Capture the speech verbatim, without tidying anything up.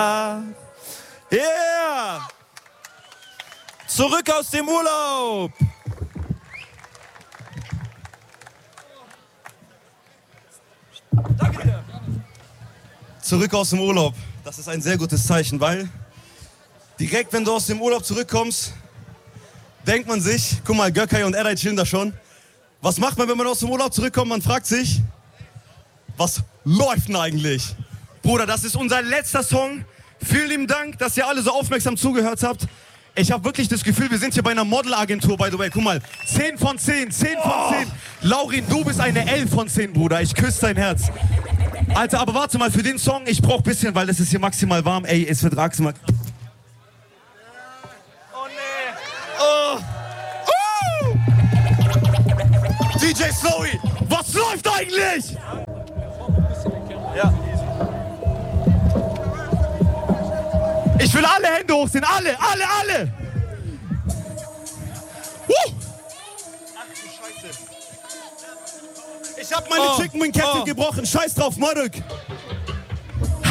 Yeah! Zurück aus dem Urlaub! Danke dir! Zurück aus dem Urlaub. Das ist ein sehr gutes Zeichen, weil direkt, wenn du aus dem Urlaub zurückkommst, denkt man sich, guck mal, Gökay und Eray chillen da schon. Was macht man, wenn man aus dem Urlaub zurückkommt? Man fragt sich, was läuft denn eigentlich? Bruder, das ist unser letzter Song. Vielen lieben Dank, dass ihr alle so aufmerksam zugehört habt. Ich habe wirklich das Gefühl, wir sind hier bei einer Modelagentur, by the way. Guck mal, zehn von zehn, zehn von zehn. Laurin, du bist eine elf von zehn, Bruder. Ich küsse dein Herz. Alter, aber warte mal, für den Song, ich brauch ein bisschen, weil es ist hier maximal warm. Ey, es wird maximal... Oh, nee. Oh. Oh. D J Slowy, was läuft eigentlich? Ja. Ich will alle Hände hochziehen, alle, alle, alle! Woo. Ach du Scheiße. Ich hab meine oh, Chicken Wing Kette oh. gebrochen, scheiß drauf, Marek!